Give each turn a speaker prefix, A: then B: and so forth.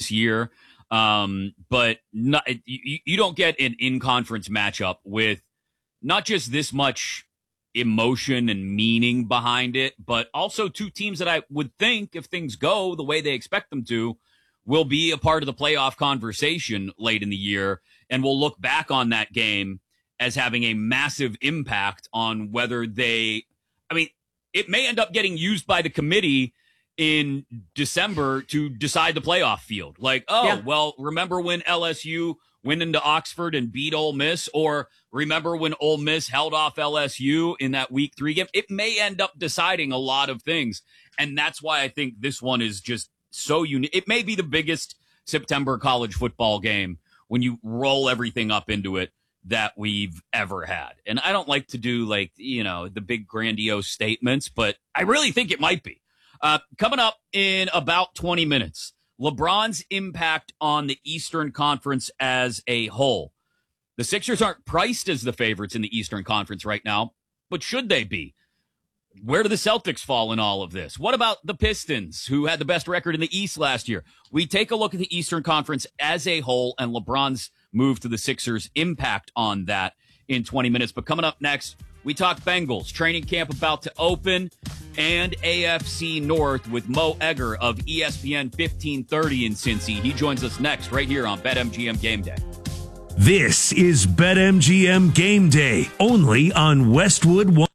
A: this year. But you don't get an in-conference matchup with not just this much emotion and meaning behind it, but also two teams that I would think, if things go the way they expect them to, will be a part of the playoff conversation late in the year, and we'll look back on that game as having a massive impact on whether it may end up getting used by the committee in December to decide the playoff field. Like, well, remember when LSU went into Oxford and beat Ole Miss? Or remember when Ole Miss held off LSU in that week 3 game? It may end up deciding a lot of things. And that's why I think this one is just so unique. It may be the biggest September college football game when you roll everything up into it that we've ever had. And I don't like to do the big grandiose statements, but I really think it might be. Coming up in about 20 minutes, LeBron's impact on the Eastern Conference as a whole. The Sixers aren't priced as the favorites in the Eastern Conference right now, but should they be? Where do the Celtics fall in all of this? What about the Pistons, who had the best record in the East last year? We take a look at the Eastern Conference as a whole and LeBron's move to the Sixers' impact on that in 20 minutes. But coming up next, we talk Bengals, training camp about to open, and AFC North with Mo Egger of ESPN 1530 in Cincy. He joins us next right here on BetMGM Game Day.
B: This is BetMGM Game Day, only on Westwood One.